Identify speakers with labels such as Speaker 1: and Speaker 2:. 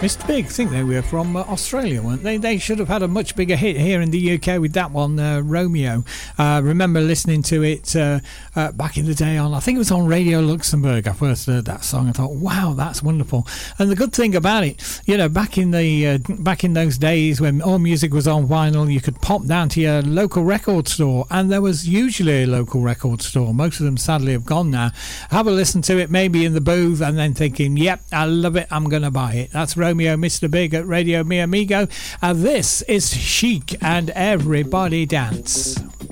Speaker 1: Mr. Big, I think they were from Australia, weren't they? They should have had a much bigger hit here in the UK with that one, Romeo. Remember listening to it back in the day on, I think it was on Radio Luxembourg. I first heard that song. I thought, wow, that's wonderful. And the good thing about it, you know, back in those days when all music was on vinyl, you could pop down to your local record store, and there was usually a local record store. Most of them sadly have gone now. Have a listen to it, maybe in the booth, and then thinking, yep, I love it, I'm going to buy it. That's Romeo, Mr. Big at Radio Mi Amigo. This is Chic and Everybody Dance.